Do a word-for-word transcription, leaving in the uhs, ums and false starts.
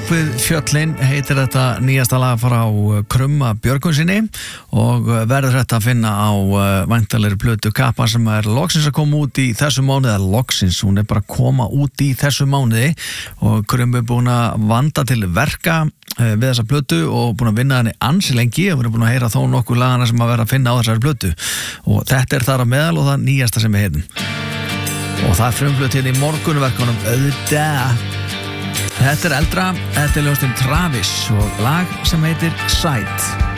við fjöllin heitir þetta nýjasta lag frá Krumma Björgvinsinni og verður þetta að finna á væntanlegri plötu Kappa sem er loksins að koma út í þessu mánuði, eða loksins, hún er bara að koma út í þessu mánuði og Krumma er búin að vanda til verka við þessa plötu og búin að vinna henni ansi lengi og við erum búin að heyra þó nokkuð lagana sem að vera að finna á þessari plötu og þetta er þar á meðal og það nýjasta sem við heitum og það er frumflutt hérna í morgunverkunum auðvitað. Þetta er eldra, þetta er ljóðstinn Travis og lag sem heitir Sight.